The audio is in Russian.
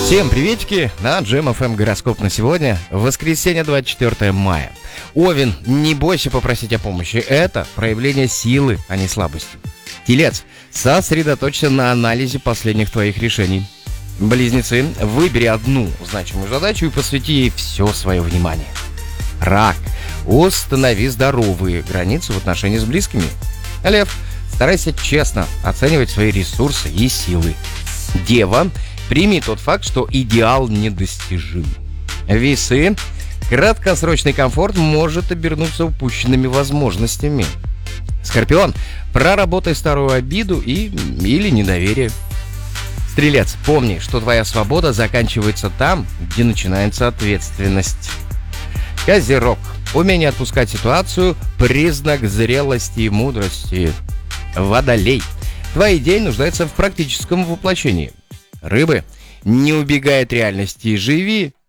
Всем приветики на Джем FM гороскоп на сегодня, воскресенье, 24 мая. Овен, не бойся попросить о помощи, это проявление силы, а не слабости. Телец, сосредоточься на анализе последних твоих решений. Близнецы, выбери одну значимую задачу и посвяти ей все свое внимание. Рак, установи здоровые границы в отношении с близкими. Лев, старайся честно оценивать свои ресурсы и силы. Дева, прими тот факт, что идеал недостижим. Весы, краткосрочный комфорт может обернуться упущенными возможностями. Скорпион, проработай старую обиду или недоверие. Стрелец, помни, что твоя свобода заканчивается там, где начинается ответственность. Козерог, умение отпускать ситуацию – признак зрелости и мудрости. Водолей, твоя идея нуждается в практическом воплощении. Рыбы, не убегай от реальности и живи